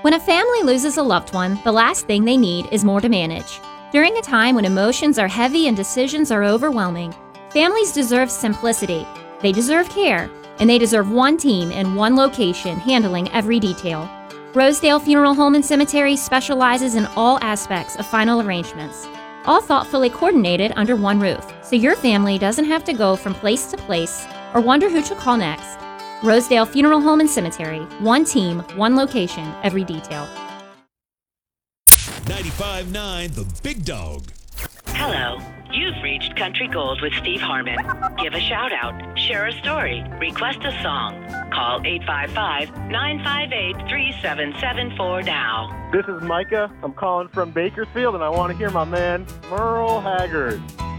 When a family loses a loved one, the last thing they need is more to manage. During a time when emotions are heavy and decisions are overwhelming, families deserve simplicity, they deserve care, and they deserve one team in one location handling every detail. Rosedale Funeral Home and Cemetery specializes in all aspects of final arrangements, all thoughtfully coordinated under one roof, so your family doesn't have to go from place to place or wonder who to call next. Rosedale Funeral Home and Cemetery, one team, one location, every detail. 95.9 The Big Dog. Hello. You've reached Country Gold with Steve Harmon. Give a shout out, share a story, request a song. Call 855-958-3774 now. This is Micah. I'm calling from Bakersfield, and I want to hear my man, Merle Haggard.